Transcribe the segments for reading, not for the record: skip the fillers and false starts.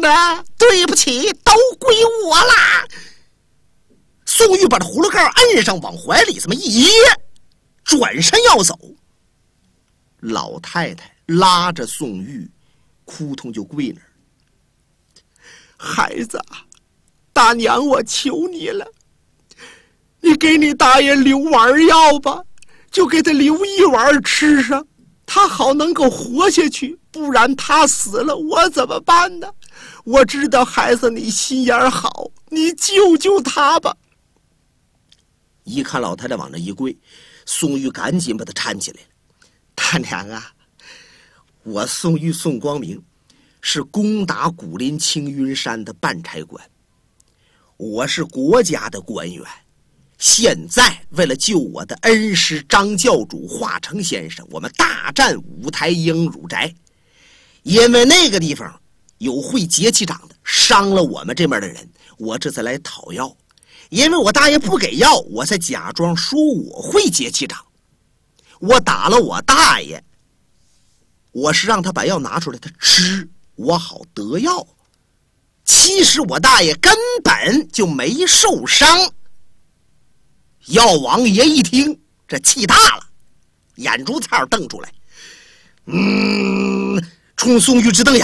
了，对不起，都归我啦。宋玉把这葫芦盖摁上，往怀里这么一掖，转身要走。老太太拉着宋玉，扑通就跪那儿。孩子，大娘我求你了，你给你大爷留碗药吧，就给他留一碗吃上，他好能够活下去，不然他死了我怎么办呢？我知道孩子你心眼好，你救救他吧。一看老太太往那一跪，宋玉赶紧把他搀起来了。大娘啊，我宋玉宋光明是攻打古林青云山的办差官，我是国家的官员，现在为了救我的恩师张教主华成先生，我们大战五台营汝宅，因为那个地方有会结气掌的，伤了我们这边的人，我这才来讨药。因为我大爷不给药，我才假装说我会结气掌。我打了我大爷，我是让他把药拿出来他吃，我好得药。其实我大爷根本就没受伤。药王爷一听，这气大了，眼珠子瞪出来，冲宋玉直瞪眼。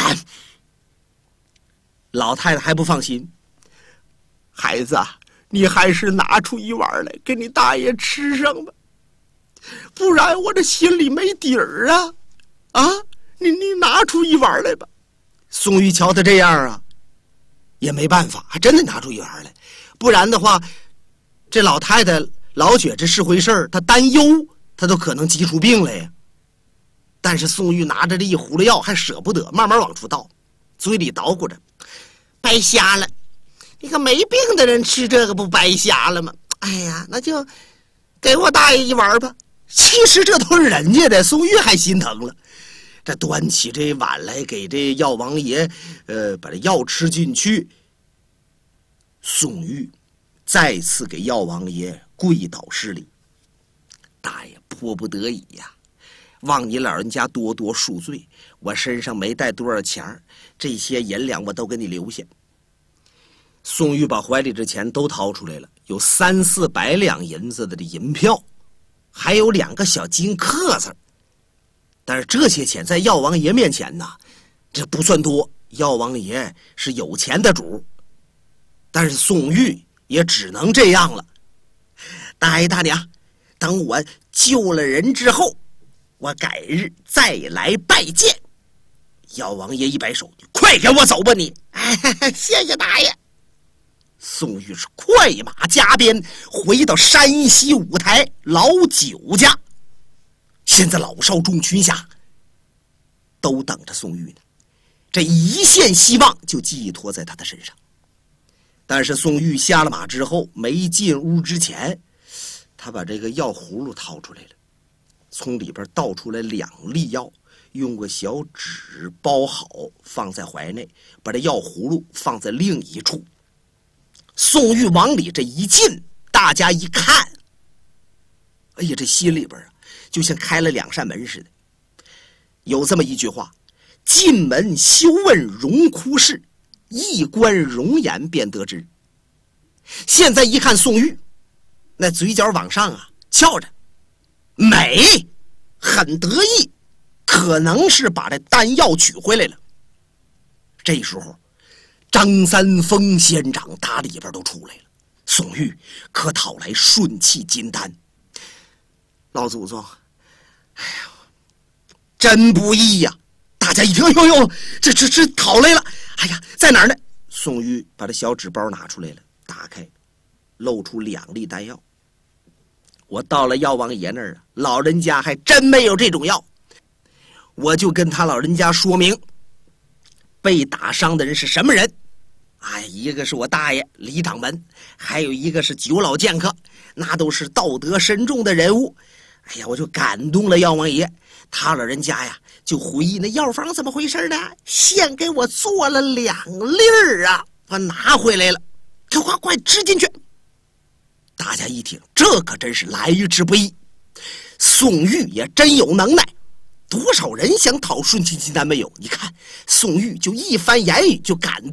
老太太还不放心，孩子，你还是拿出一碗来给你大爷吃上吧，不然我这心里没底儿啊！你拿出一碗来吧。宋玉瞧他这样啊，也没办法，还真的拿出一碗来，不然的话，这老太太老觉这是回事儿，她担忧，她都可能急出病来呀。但是宋玉拿着这一葫芦药还舍不得，慢慢往出倒，嘴里捣鼓着，白瞎了。你看没病的人吃这个不白瞎了吗？哎呀，那就给我大爷一碗吧。其实这都是人家的，宋玉还心疼了。这端起这碗来给这药王爷把这药吃进去。宋玉再次给药王爷跪倒施礼，大爷迫不得已呀，望你老人家多多恕罪，我身上没带多少钱，这些银两我都给你留下。宋玉把怀里这钱都掏出来了，有300-400两银子的这银票，还有2个小金克子。但是这些钱在药王爷面前呢，这不算多，药王爷是有钱的主。但是宋玉也只能这样了。大爷大娘，等我救了人之后，我改日再来拜见。药王爷一摆手，你快给我走吧你！谢谢大爷。宋玉是快马加鞭回到山西五台老九家，现在老少众群下都等着宋玉呢，这一线希望就寄托在他的身上。但是宋玉下了马之后，没进屋之前，他把这个药葫芦掏出来了，从里边倒出来2粒药，用个小纸包好放在怀内，把这药葫芦放在另一处。宋玉往里这一进，大家一看，哎呀，这心里边啊就像开了2扇门似的。有这么一句话，进门休问荣枯事，一观容颜便得知。现在一看宋玉那嘴角往上啊翘着，美，很得意，可能是把这丹药取回来了。这时候张三丰仙长打里边都出来了，宋玉可讨来顺气金丹。老祖宗，哎呀，真不易呀！大家一听，哟，这讨来了！哎呀，在哪儿呢？宋玉把这小纸包拿出来了，打开，露出2粒丹药。我到了药王爷那儿啊，老人家还真没有这种药。我就跟他老人家说明，被打伤的人是什么人。一个是我大爷李掌门，还有一个是9老剑客，那都是道德深重的人物。哎呀，我就感动了药王爷，他老人家呀就回忆那药方怎么回事呢？现给我做了2粒儿啊，我拿回来了，快吃进去。大家一听，这可真是来之不易。宋玉也真有能耐，多少人想讨顺气金丹没有？你看宋玉就一番言语就感